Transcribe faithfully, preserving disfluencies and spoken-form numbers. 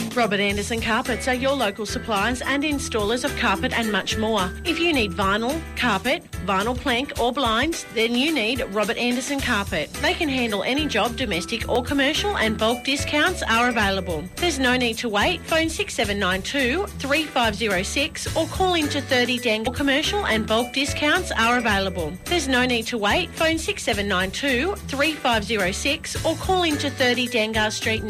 Robert Anderson Carpets are your local suppliers and installers of carpet and much more. If you need vinyl, carpet, vinyl plank or blinds, then you need Robert Anderson Carpet. They can handle any job, domestic or commercial, and bulk discounts are available. There's no need to wait. Phone six seven nine two, three five zero six or call into thirty Dangle. Commercial and bulk discounts are available. There's no need to wait. Phone six seven nine two, three five zero six or call into thirty Dangar Street.